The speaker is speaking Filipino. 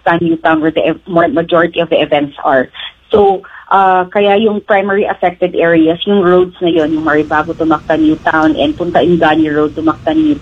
Mactan, Newtown, where the majority of the events are. So, kaya yung primary affected areas, yung roads na yun, yung Maribago to Mactan, Newtown, and Punta Ingani Road to Mactan, Newtown,